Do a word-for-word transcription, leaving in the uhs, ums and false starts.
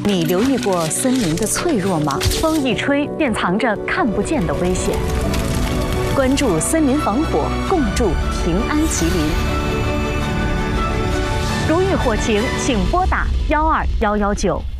你留意过森林的脆弱吗？风一吹，便藏着看不见的危险。关注森林防火，共筑平安吉林。如遇火情，请拨打幺二幺幺九。